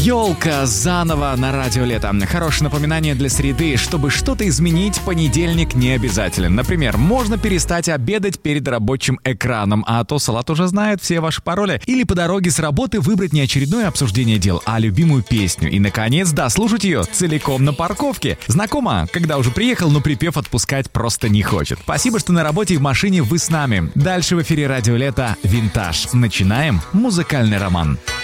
Елка заново на радио Лето. Хорошее напоминание для среды, чтобы что-то изменить, понедельник не обязателен. Например, можно перестать обедать перед рабочим экраном, а то Салат уже знает все ваши пароли. Или по дороге с работы выбрать не очередное обсуждение дел, а любимую песню. И, наконец, дослушать ее целиком на парковке. Знакомо, когда уже приехал, но припев отпускать просто не хочет. Спасибо, что на работе и в машине вы с нами. Дальше в эфире радио Лето «Винтаж». Начинаем музыкальный роман.